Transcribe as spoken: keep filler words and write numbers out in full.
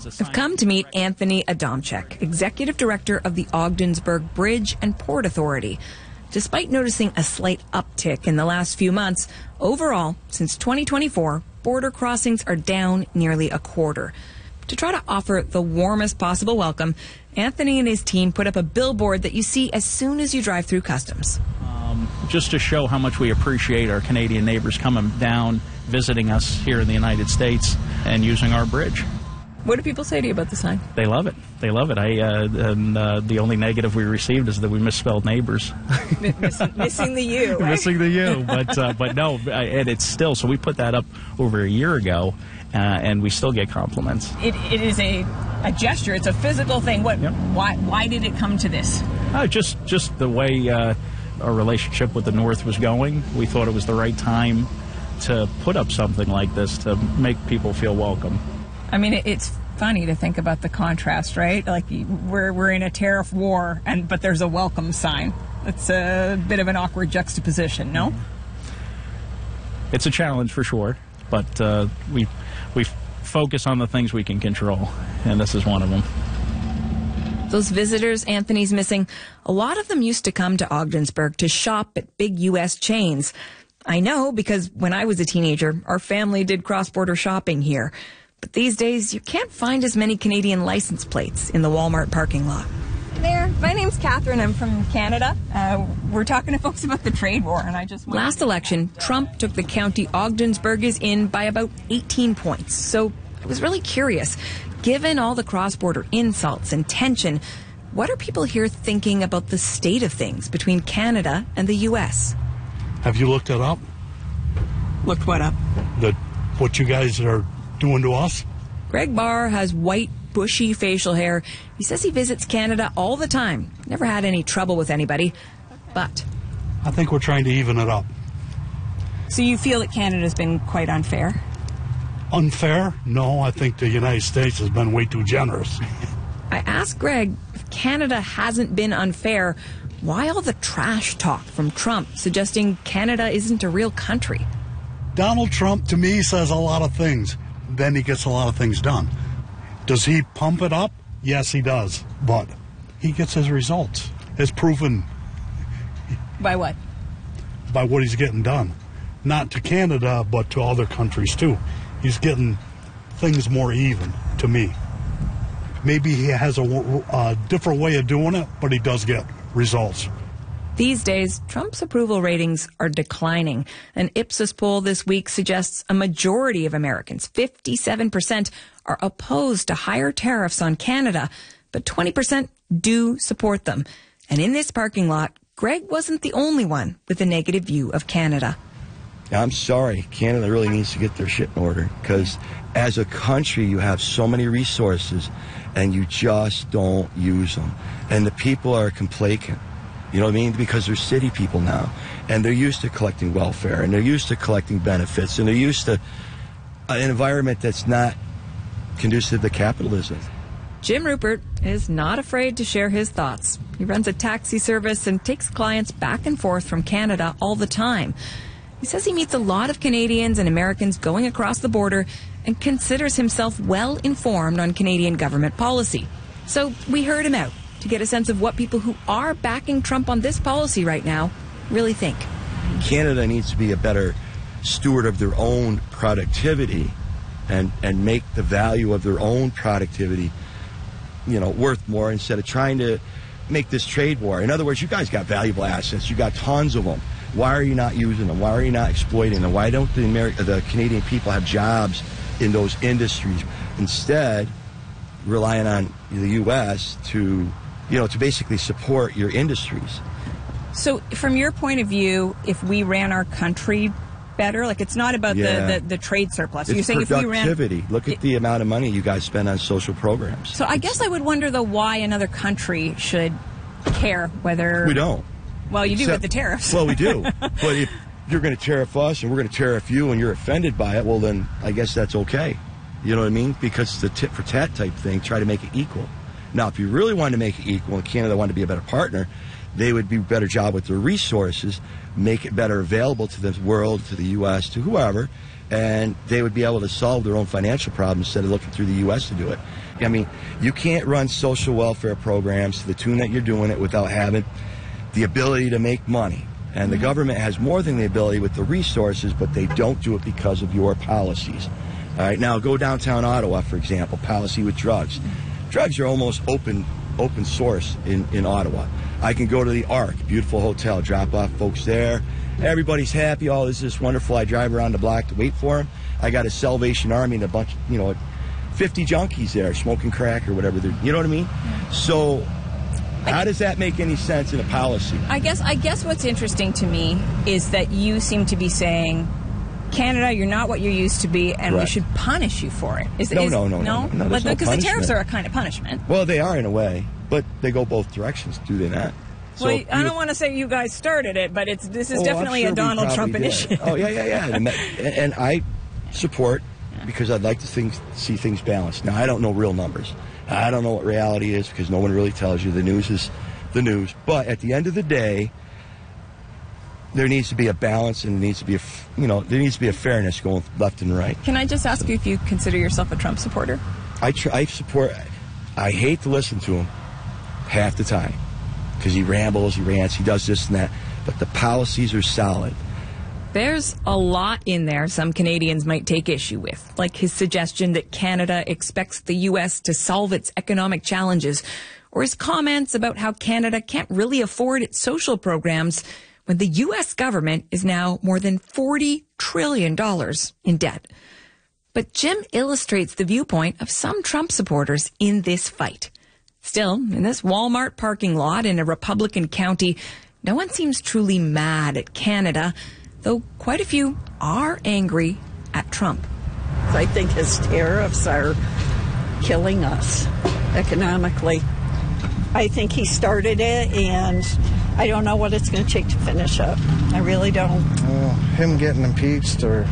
I've come to meet Anthony Adamczyk, Executive Director of the Ogdensburg Bridge and Port Authority. Despite noticing a slight uptick in the last few months, overall, since twenty twenty-four, border crossings are down nearly a quarter. To try to offer the warmest possible welcome, Anthony and his team put up a billboard that you see as soon as you drive through customs. Um, just to show how much we appreciate our Canadian neighbors coming down, visiting us here in the United States, and using our bridge. What do people say to you about the sign? They love it. They love it. I uh, and uh, the only negative we received is that we misspelled neighbors. Miss, missing the U, right? Missing the U, but uh, but no, and it's still. So we put that up over a year ago, uh, and we still get compliments. It, it is a, a gesture. It's a physical thing. What? Yep. Why? Why did it come to this? Uh, just just the way uh, our relationship with the North was going. We thought it was the right time to put up something like this to make people feel welcome. I mean, it's funny to think about the contrast, right? Like we're we're in a tariff war, and but there's a welcome sign. It's a bit of an awkward juxtaposition, no? It's a challenge for sure, but uh, we we focus on the things we can control, and this is one of them. Those visitors Anthony's missing, a lot of them used to come to Ogdensburg to shop at big U S chains. I know because when I was a teenager, our family did cross-border shopping here. But these days, you can't find as many Canadian license plates in the Walmart parking lot. There, my name's Catherine. I'm from Canada. Uh, we're talking to folks about the trade war, and I just... Last election, Trump took the county Ogdensburg is in by about eighteen points. So I was really curious, given all the cross-border insults and tension, what are people here thinking about the state of things between Canada and the U S? Have you looked it up? Looked what up? The, what you guys are doing to us? Greg Barr has white, bushy facial hair. He says he visits Canada all the time. Never had any trouble with anybody. But I think we're trying to even it up. So you feel that Canada's been quite unfair? Unfair? No, I think the United States has been way too generous. I asked Greg, if Canada hasn't been unfair, why all the trash talk from Trump suggesting Canada isn't a real country? Donald Trump, to me, says a lot of things. Then he gets a lot of things done. Does he pump it up? Yes, he does. But he gets his results. It's proven. By what? By what he's getting done. Not to Canada, but to other countries, too. He's getting things more even, to me. Maybe he has a, a different way of doing it, but he does get results. These days, Trump's approval ratings are declining. An Ipsos poll this week suggests a majority of Americans, fifty-seven percent, are opposed to higher tariffs on Canada, but twenty percent do support them. And in this parking lot, Greg wasn't the only one with a negative view of Canada. I'm sorry, Canada really needs to get their shit in order, because as a country, you have so many resources, and you just don't use them. And the people are complacent. You know what I mean? Because they're city people now, and they're used to collecting welfare, and they're used to collecting benefits, and they're used to an environment that's not conducive to capitalism. Jim Rupert is not afraid to share his thoughts. He runs a taxi service and takes clients back and forth from Canada all the time. He says he meets a lot of Canadians and Americans going across the border and considers himself well informed on Canadian government policy. So we heard him out to get a sense of what people who are backing Trump on this policy right now really think. Canada needs to be a better steward of their own productivity and, and make the value of their own productivity, you know, worth more instead of trying to make this trade war. In other words, you guys got valuable assets. You got tons of them. Why are you not using them? Why are you not exploiting them? Why don't the, Ameri- the Canadian people have jobs in those industries? Instead, relying on the U S to you know, to basically support your industries. So from your point of view, if we ran our country better, like it's not about yeah. the, the, the trade surplus. It's You're saying if we ran... productivity. Look at it, the amount of money you guys spend on social programs. So I it's, guess I would wonder, though, why another country should care whether... We don't. Well, you do Except, with the tariffs. Well, we do. But if you're going to tariff us and we're going to tariff you and you're offended by it, well, then I guess that's okay. You know what I mean? Because it's the tit for tat type thing, try to make it equal. Now, if you really wanted to make it equal and Canada wanted to be a better partner, they would do a better job with their resources, make it better available to the world, to the U S, to whoever, and they would be able to solve their own financial problems instead of looking through the U S to do it. I mean, you can't run social welfare programs to the tune that you're doing it without having the ability to make money. And the government has more than the ability with the resources, but they don't do it because of your policies. All right, now go downtown Ottawa, for example, policy with drugs. Drugs are almost open open source in, in Ottawa. I can go to the Arc, beautiful hotel, drop off folks there. Everybody's happy. Oh, this is this wonderful. I drive around the block to wait for them. I got a Salvation Army and a bunch, you know, fifty junkies there smoking crack or whatever. They're, you know what I mean? So how does that make any sense in a policy? I guess I guess what's interesting to me is that you seem to be saying, Canada, you're not what you used to be, and Right. we should punish you for it. Is, No, is, no, no, no, no, there's no Because the tariffs punishment. are a kind of punishment. Well, they are in a way, but they go both directions, do they not? well, if I you- don't want to say you guys started it, but it's this is Oh, I'm definitely sure a we Donald probably Trump did. initiative. Oh, yeah, yeah, yeah. And, that, and I support because I'd like to think, see things balanced. Now, I don't know real numbers. I don't know what reality is because no one really tells you. The news is the news. But at the end of the day, there needs to be a balance and there needs to be a, f- you know, there needs to be a fairness going left and right. Can I just ask you if you consider yourself a Trump supporter? I, tr- I support, I hate to listen to him half the time because he rambles, he rants, he does this and that. But the policies are solid. There's a lot in there some Canadians might take issue with, like his suggestion that Canada expects the U S to solve its economic challenges, or his comments about how Canada can't really afford its social programs when the U S government is now more than forty trillion dollars in debt. But Jim illustrates the viewpoint of some Trump supporters in this fight. Still, in this Walmart parking lot in a Republican county, no one seems truly mad at Canada, though quite a few are angry at Trump. I think his tariffs are killing us economically. I think he started it, and I don't know what it's going to take to finish up. I really don't. Well, him getting impeached or